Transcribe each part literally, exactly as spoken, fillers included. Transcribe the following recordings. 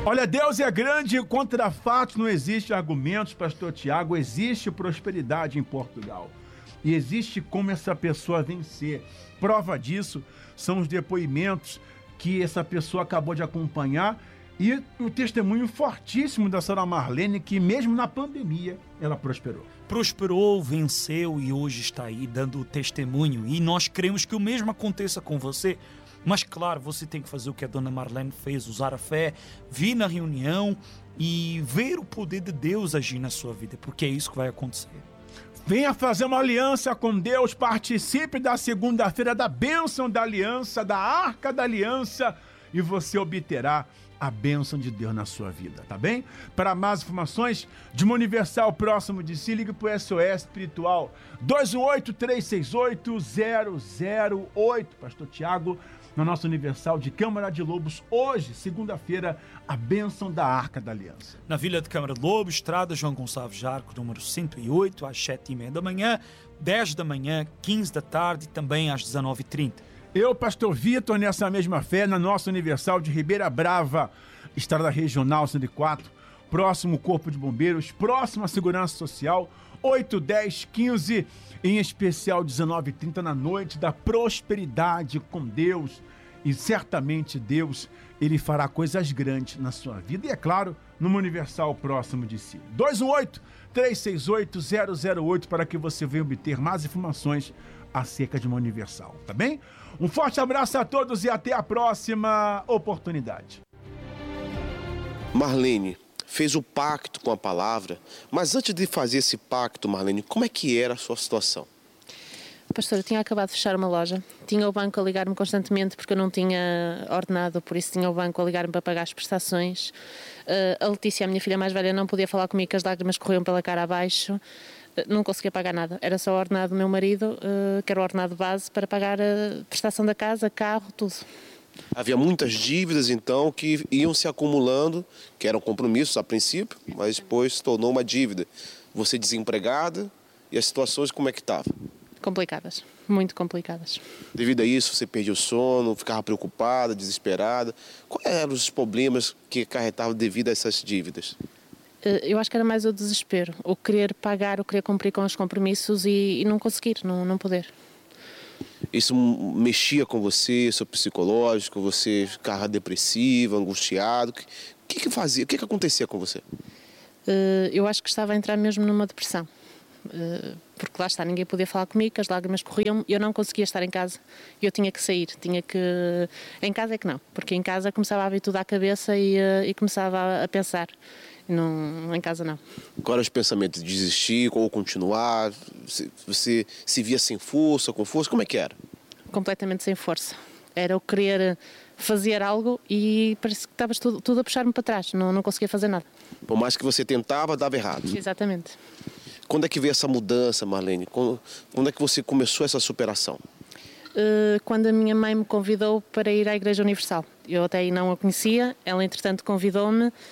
Olha, Deus é grande e contra fatos não existe argumentos, pastor Tiago. Existe prosperidade em Portugal. E existe como essa pessoa vencer. Prova disso são os depoimentos que essa pessoa acabou de acompanhar e o testemunho fortíssimo da senhora Marlene, que mesmo na pandemia ela prosperou. Prosperou, venceu e hoje está aí dando o testemunho. E nós queremos que o mesmo aconteça com você. Mas claro, você tem que fazer o que a dona Marlene fez, usar a fé, vir na reunião e ver o poder de Deus agir na sua vida, porque é isso que vai acontecer. Venha fazer uma aliança com Deus, participe da segunda-feira da bênção da aliança, da arca da aliança, e você obterá a bênção de Deus na sua vida, tá bem? Para mais informações de uma Universal próximo de si, ligue para o S O S Espiritual dois um oito, três seis oito, zero zero oito. Pastor Tiago, na nossa Universal de Câmara de Lobos, hoje, segunda-feira, a bênção da Arca da Aliança. Na Vila de Câmara de Lobos, Estrada João Gonçalves Jarco, número cento e oito, às sete e meia da manhã, dez da manhã, quinze da tarde e também às dezenove e trinta. Eu, pastor Vitor, nessa mesma fé, na nossa Universal de Ribeira Brava, Estrada Regional cento e quatro, próximo Corpo de Bombeiros, próximo à Segurança Social, oito, dez, quinze, em especial dezenove e trinta, na noite da prosperidade com Deus. E certamente Deus, Ele fará coisas grandes na sua vida. E é claro, numa Universal próximo de si. dois um oito, três seis oito, zero zero oito para que você venha obter mais informações acerca de uma Universal, tá bem? Um forte abraço a todos e até a próxima oportunidade. Marlene fez o pacto com a palavra, mas antes de fazer esse pacto, Marlene, como é que era a sua situação? Pastor, eu tinha acabado de fechar uma loja, tinha o banco a ligar-me constantemente porque eu não tinha ordenado, por isso tinha o banco a ligar-me para pagar as prestações. Uh, a Letícia, a minha filha mais velha, não podia falar comigo, que as lágrimas corriam pela cara abaixo. Uh, não conseguia pagar nada, era só o ordenado do meu marido, uh, que era o ordenado base, para pagar a prestação da casa, carro, tudo. Havia muitas dívidas, então, que iam se acumulando, que eram compromissos a princípio, mas depois se tornou uma dívida. Você desempregada, e as situações como é que estavam? Complicadas, muito complicadas. Devido a isso, você perdia o sono, ficava preocupada, desesperada. Quais eram os problemas que acarretavam devido a essas dívidas? Eu acho que era mais o desespero, o querer pagar, o querer cumprir com os compromissos e, e não conseguir, não, não poder. Isso mexia com você, seu psicológico, você ficava depressiva, angustiado. O que que fazia? O que que acontecia com você? Eu acho que estava a entrar mesmo numa depressão. Porque lá está, ninguém podia falar comigo, as lágrimas corriam e eu não conseguia estar em casa. Eu tinha que sair, tinha que... Em casa é que não, porque em casa começava a vir tudo à cabeça e, e começava a pensar. Não, em casa não. Qual era os pensamentos? De desistir ou continuar? Você, você se via sem força, com força? Como é que era? Completamente sem força. Era o querer fazer algo e parece que estavas tudo, tudo a puxar-me para trás, não, não conseguia fazer nada. Por mais que você tentava, dava errado. Exatamente. Quando é que veio essa mudança, Marlene? Quando, quando é que você começou essa superação? Uh, quando a minha mãe me convidou para ir à Igreja Universal. Eu até aí não a conhecia, ela entretanto convidou-me uh,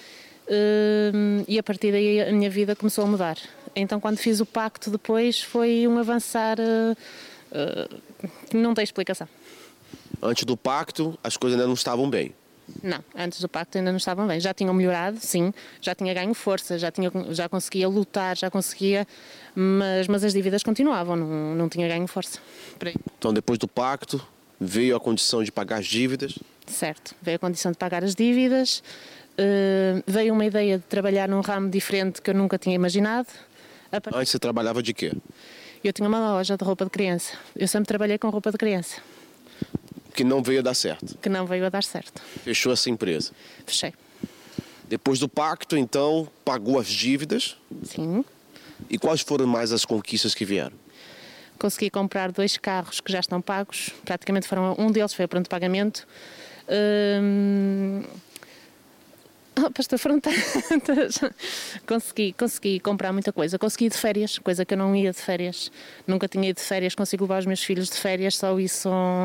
e a partir daí a minha vida começou a mudar. Então quando fiz o pacto depois foi um avançar uh, uh, que não tem explicação. Antes do pacto as coisas ainda não estavam bem? Não, antes do pacto ainda não estavam bem. Já tinham melhorado, sim, já tinha ganho força, já, tinha, já conseguia lutar, já conseguia, mas, mas as dívidas continuavam, não, não tinha ganho força. Então depois do pacto veio a condição de pagar as dívidas? Certo, veio a condição de pagar as dívidas, uh, veio uma ideia de trabalhar num ramo diferente que eu nunca tinha imaginado. Part... Antes você trabalhava de quê? Eu tinha uma loja de roupa de criança, eu sempre trabalhei com roupa de criança. Que não veio a dar certo? Que não veio a dar certo. Fechou essa empresa? Fechei. Depois do pacto, então, pagou as dívidas? Sim. E quais foram mais as conquistas que vieram? Consegui comprar dois carros que já estão pagos, praticamente foram, um deles foi a pronto pagamento. Hum... Oh, pastor, foram tantas. consegui, consegui comprar muita coisa. Consegui ir de férias, coisa que eu não ia de férias. Nunca tinha ido de férias, consigo levar os meus filhos de férias, só isso...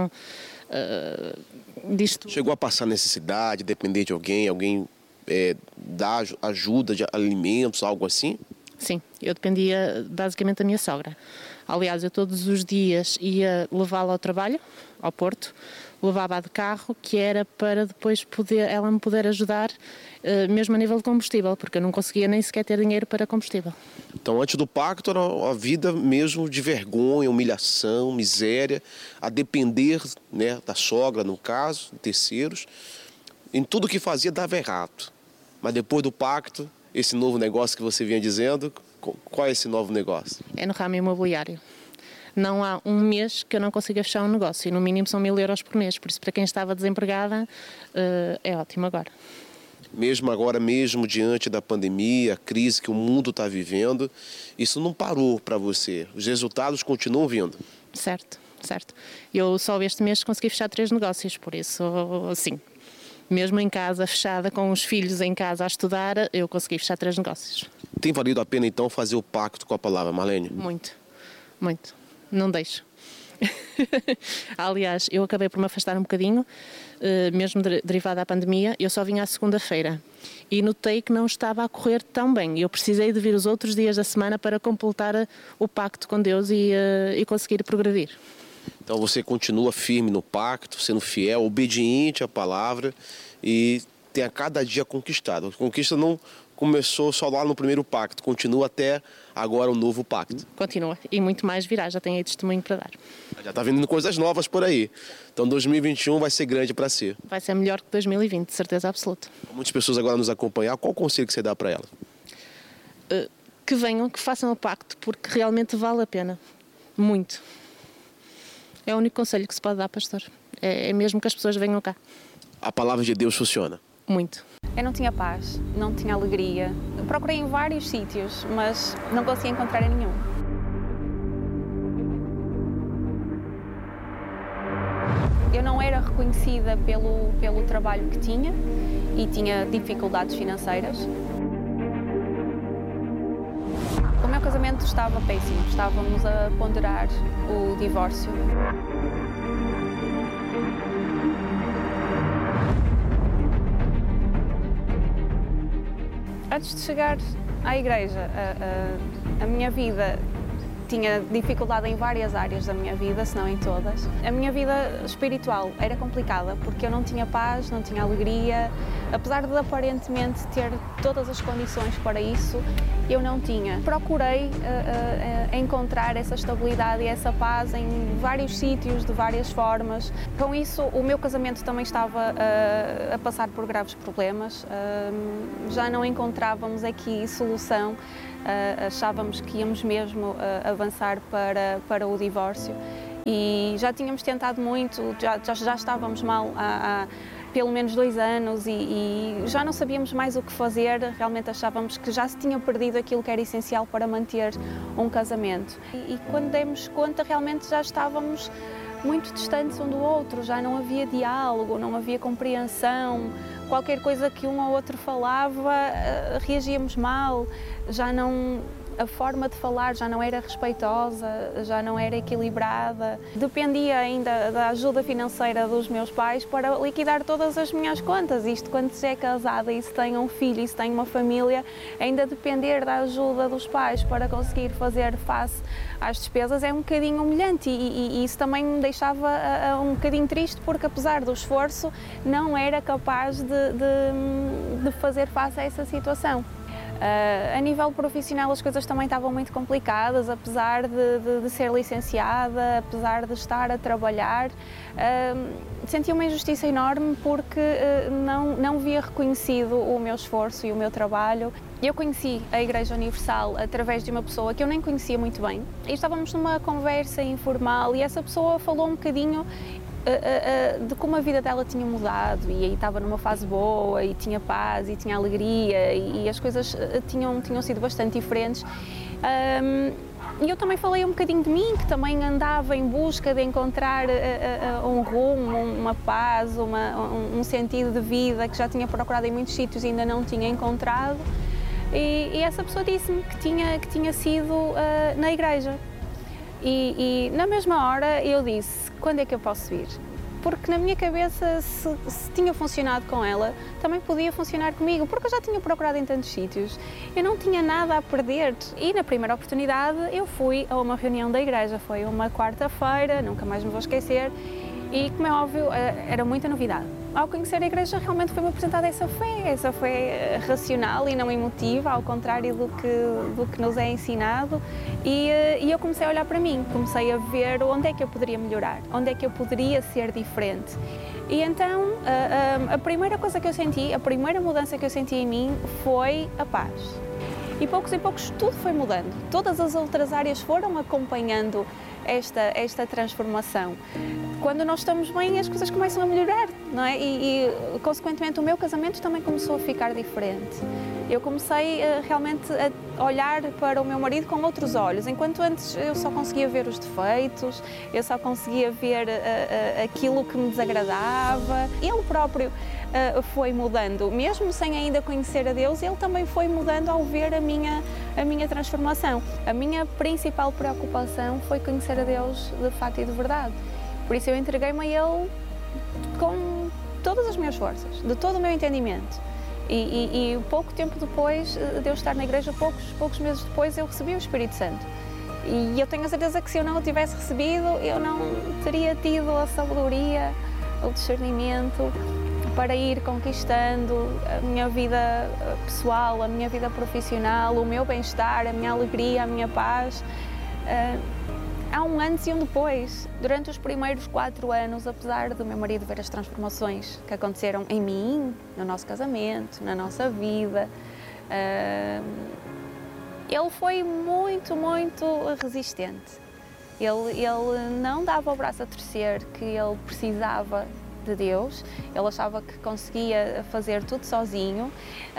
Uh, disto. Chegou a passar necessidade, depender de alguém, alguém é, dar ajuda de alimentos, algo assim? Sim, eu dependia basicamente da minha sogra. Aliás, eu todos os dias ia levá-la ao trabalho, ao Porto, levava-a de carro, que era para depois poder, ela me poder ajudar, uh, mesmo a nível de combustível, porque eu não conseguia nem sequer ter dinheiro para combustível. Então, antes do pacto, era a vida mesmo de vergonha, humilhação, miséria, a depender, né, da sogra, no caso, de terceiros. Em tudo que fazia dava errado. Mas depois do pacto, esse novo negócio que você vinha dizendo, qual é esse novo negócio? É no ramo imobiliário. Não há um mês que eu não consiga fechar um negócio, e no mínimo são mil euros por mês, por isso para quem estava desempregada uh, é ótimo agora. Mesmo agora, mesmo diante da pandemia, a crise que o mundo está vivendo, isso não parou para você, os resultados continuam vindo. Certo, certo. Eu só este mês consegui fechar três negócios, por isso, sim, mesmo em casa, fechada, com os filhos em casa a estudar, eu consegui fechar três negócios. Tem valido a pena então fazer o pacto com a palavra, Marlene? Muito, muito. Não deixo. Aliás, eu acabei por me afastar um bocadinho, mesmo derivada da pandemia. Eu só vim à segunda-feira e notei que não estava a correr tão bem. Eu precisei de vir os outros dias da semana para completar o pacto com Deus e, e conseguir progredir. Então você continua firme no pacto, sendo fiel, obediente à palavra e tem a cada dia conquistado. A conquista não começou só lá no primeiro pacto, continua até agora o novo pacto. Continua, e muito mais virá, já tenho aí testemunho para dar. Já está vindo coisas novas por aí. Então dois mil e vinte e um vai ser grande para si. Vai ser melhor que dois mil e vinte, de certeza absoluta. Muitas pessoas agora nos acompanhar, qual o conselho que você dá para elas? Uh, que venham, que façam o pacto, porque realmente vale a pena. Muito. É o único conselho que se pode dar, pastor. É, é mesmo que as pessoas venham cá. A palavra de Deus funciona? Muito. Eu não tinha paz, não tinha alegria. Procurei em vários sítios, mas não conseguia encontrar em nenhum. Eu não era reconhecida pelo, pelo trabalho que tinha e tinha dificuldades financeiras. O meu casamento estava péssimo, estávamos a ponderar o divórcio. Antes de chegar à igreja, a, a, a minha vida tinha dificuldade em várias áreas da minha vida, se não em todas. A minha vida espiritual era complicada porque eu não tinha paz, não tinha alegria. Apesar de aparentemente ter todas as condições para isso, eu não tinha. Procurei uh, uh, encontrar essa estabilidade e essa paz em vários sítios, de várias formas. Com isso, o meu casamento também estava uh, a passar por graves problemas. Uh, já não encontrávamos aqui solução. Uh, achávamos que íamos mesmo uh, avançar para, para o divórcio e já tínhamos tentado muito, já, já, já estávamos mal há, há pelo menos dois anos e, e já não sabíamos mais o que fazer, realmente achávamos que já se tinha perdido aquilo que era essencial para manter um casamento. E, e quando demos conta, realmente já estávamos muito distantes um do outro, já não havia diálogo, não havia compreensão. Qualquer coisa que um ou outro falava, reagíamos mal, já não, a forma de falar já não era respeitosa, já não era equilibrada. Dependia ainda da ajuda financeira dos meus pais para liquidar todas as minhas contas. Isto quando se é casada e se tem um filho e se tem uma família, ainda depender da ajuda dos pais para conseguir fazer face às despesas é um bocadinho humilhante e, e, e isso também me deixava uh, um bocadinho triste porque apesar do esforço não era capaz de, de, de fazer face a essa situação. Uh, a nível profissional as coisas também estavam muito complicadas, apesar de, de, de ser licenciada, apesar de estar a trabalhar, uh, senti uma injustiça enorme porque uh, não, não via reconhecido o meu esforço e o meu trabalho. Eu conheci a Igreja Universal através de uma pessoa que eu nem conhecia muito bem e estávamos numa conversa informal e essa pessoa falou um bocadinho Uh, uh, de como a vida dela tinha mudado e aí estava numa fase boa e tinha paz e tinha alegria e, e as coisas uh, tinham, tinham sido bastante diferentes. Um, e eu também falei um bocadinho de mim, que também andava em busca de encontrar uh, uh, um rumo, uma paz, uma, um, um sentido de vida que já tinha procurado em muitos sítios e ainda não tinha encontrado. E, e essa pessoa disse-me que tinha, que tinha sido uh, na igreja. E, e na mesma hora eu disse, quando é que eu posso vir? porque na minha cabeça, se, se tinha funcionado com ela, também podia funcionar comigo, porque eu já tinha procurado em tantos sítios, eu não tinha nada a perder. E na primeira oportunidade eu fui a uma reunião da igreja, foi uma quarta-feira, nunca mais me vou esquecer, e como é óbvio, era muita novidade. Ao conhecer a igreja, realmente foi-me apresentada essa fé, essa fé racional e não emotiva, ao contrário do que, do que nos é ensinado, e, e eu comecei a olhar para mim, comecei a ver onde é que eu poderia melhorar, onde é que eu poderia ser diferente. E então, a, a, a primeira coisa que eu senti, a primeira mudança que eu senti em mim foi a paz. E poucos e poucos tudo foi mudando, todas as outras áreas foram acompanhando esta, esta transformação. Quando nós estamos bem, as coisas começam a melhorar, não é? E, e, consequentemente, o meu casamento também começou a ficar diferente. Eu comecei uh, realmente a olhar para o meu marido com outros olhos, enquanto antes eu só conseguia ver os defeitos, eu só conseguia ver uh, uh, aquilo que me desagradava. Ele próprio uh, foi mudando, mesmo sem ainda conhecer a Deus, ele também foi mudando ao ver a minha, a minha transformação. A minha principal preocupação foi conhecer a Deus de facto e de verdade. Por isso eu entreguei-me a Ele com todas as minhas forças, de todo o meu entendimento. E, e, e pouco tempo depois de eu estar na igreja, poucos, poucos meses depois, eu recebi o Espírito Santo. E eu tenho a certeza que se eu não o tivesse recebido, eu não teria tido a sabedoria, o discernimento para ir conquistando a minha vida pessoal, a minha vida profissional, o meu bem-estar, a minha alegria, a minha paz. Há um antes e um depois. Durante os primeiros quatro anos, apesar do meu marido ver as transformações que aconteceram em mim, no nosso casamento, na nossa vida, uh, ele foi muito, muito resistente. Ele, ele não dava o braço a torcer que ele precisava de Deus, ele achava que conseguia fazer tudo sozinho,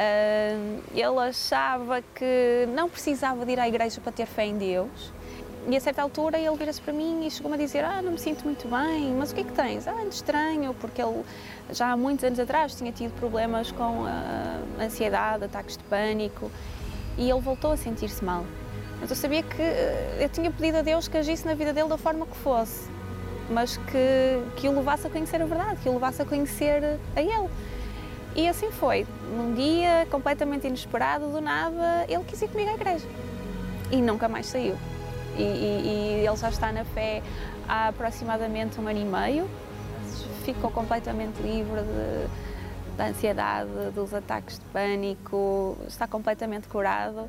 uh, ele achava que não precisava de ir à igreja para ter fé em Deus. E a certa altura ele vira-se para mim e chegou-me a dizer: ah, não me sinto muito bem, mas o que é que tens? Ah, ando estranho, porque ele já há muitos anos atrás tinha tido problemas com a ansiedade, ataques de pânico, e ele voltou a sentir-se mal. Mas eu sabia que eu tinha pedido a Deus que agisse na vida dele da forma que fosse, mas que, que o levasse a conhecer a verdade, que o levasse a conhecer a Ele. E assim foi. Num dia completamente inesperado, do nada, ele quis ir comigo à igreja e nunca mais saiu. E, e, e ele já está na fé há aproximadamente um ano e meio, ficou completamente livre de, da ansiedade, dos ataques de pânico, está completamente curado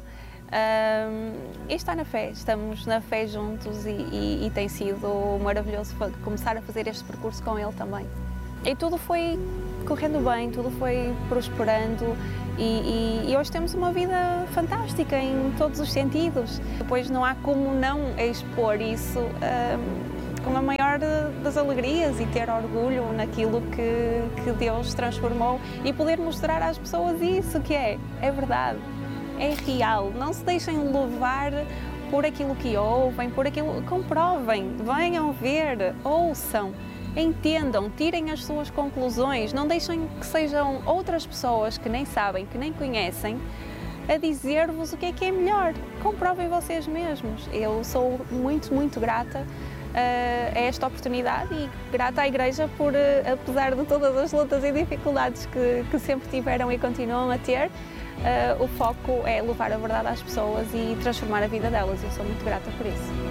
um, e está na fé, estamos na fé juntos e, e, e tem sido maravilhoso começar a fazer este percurso com ele também. E tudo foi correndo bem, tudo foi prosperando. E, e, e hoje temos uma vida fantástica em todos os sentidos. Depois não há como não expor isso um, com a maior das alegrias e ter orgulho naquilo que, que Deus transformou e poder mostrar às pessoas isso que é, é verdade, é real. Não se deixem levar por aquilo que ouvem, por aquilo, comprovem, venham ver, ouçam. Entendam, tirem as suas conclusões, não deixem que sejam outras pessoas que nem sabem, que nem conhecem, a dizer-vos o que é que é melhor. Comprovem vocês mesmos. Eu sou muito, muito grata uh, a esta oportunidade e grata à Igreja por, uh, apesar de todas as lutas e dificuldades que, que sempre tiveram e continuam a ter, uh, o foco é levar a verdade às pessoas e transformar a vida delas. Eu sou muito grata por isso.